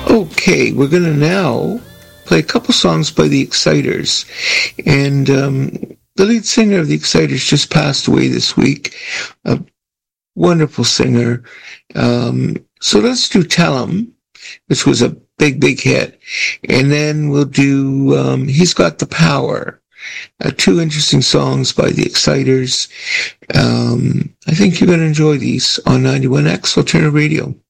Okay, we're going to now play a couple songs by the Exciters. And the lead singer of the Exciters just passed away this week. A wonderful singer. So let's do Tell 'Em, which was a big hit. And then we'll do He's Got the Power. Two interesting songs by the Exciters. I think you're going to enjoy these on 91X Alternative Radio.